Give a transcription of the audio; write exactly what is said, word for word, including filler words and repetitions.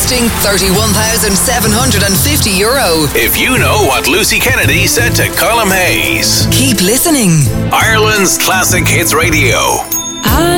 costing thirty-one thousand seven hundred fifty euro. If you know what Lucy Kennedy said to Colm Hayes. Keep listening. Ireland's Classic Hits Radio.